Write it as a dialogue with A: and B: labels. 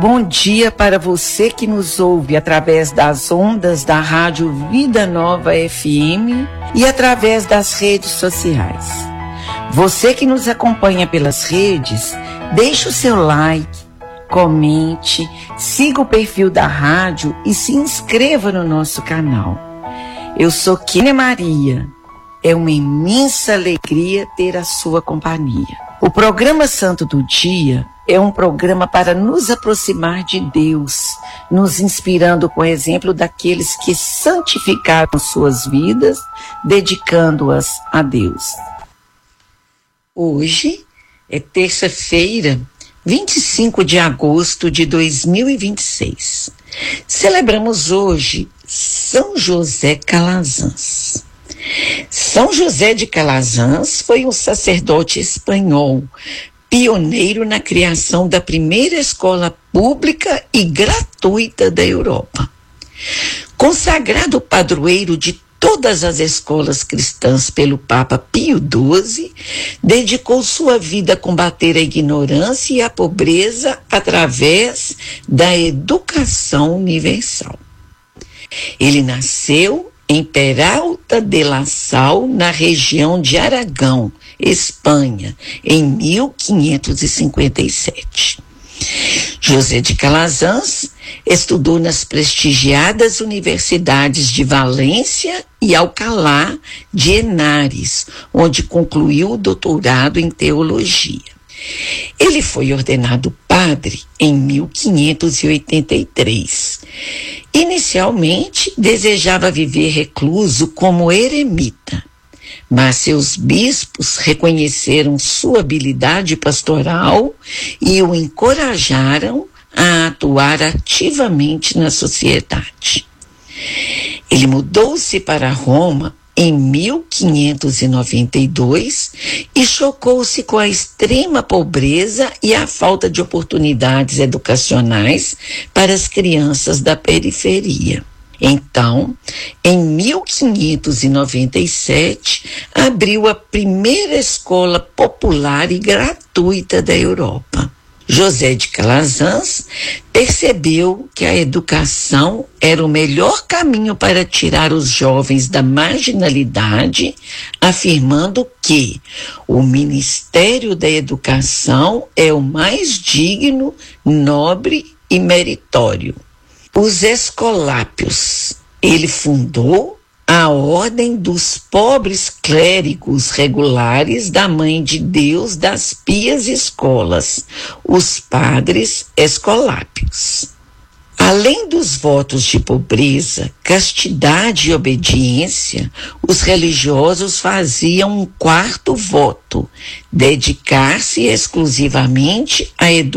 A: bom dia para você que nos ouve através das ondas da Rádio Vida Nova FM e através das redes sociais. Você que nos acompanha pelas redes, deixe o seu like, comente, siga o perfil da rádio e se inscreva no nosso canal. Eu sou Kênia Maria. É uma imensa alegria ter a sua companhia. O programa Santo do Dia é um programa para nos aproximar de Deus, nos inspirando com o exemplo daqueles que santificaram suas vidas, dedicando-as a Deus. Hoje é terça-feira, 25 de agosto de 2026. Celebramos hoje São José Calazans. São José de Calazans foi um sacerdote espanhol, pioneiro na criação da primeira escola pública e gratuita da Europa. Consagrado padroeiro de todas as escolas cristãs pelo Papa Pio XII, dedicou sua vida a combater a ignorância e a pobreza através da educação universal. Ele nasceu em Peralta de la Sal, na região de Aragão, Espanha, em 1557. José de Calazans estudou nas prestigiadas universidades de Valência e Alcalá de Henares, onde concluiu o doutorado em teologia. Ele foi ordenado padre em 1583. Inicialmente, desejava viver recluso como eremita, mas seus bispos reconheceram sua habilidade pastoral e o encorajaram a atuar ativamente na sociedade. Ele mudou-se para Roma em 1592 e chocou-se com a extrema pobreza e a falta de oportunidades educacionais para as crianças da periferia. Então, em 1597, abriu a primeira escola popular e gratuita da Europa. José de Calazans percebeu que a educação era o melhor caminho para tirar os jovens da marginalidade, afirmando que o Ministério da Educação é o mais digno, nobre e meritório. Os Escolápios. Ele fundou a Ordem dos Pobres Clérigos Regulares da Mãe de Deus das Pias Escolas, os Padres Escolápios. Além dos votos de pobreza, castidade e obediência, os religiosos faziam um quarto voto: dedicar-se exclusivamente à educação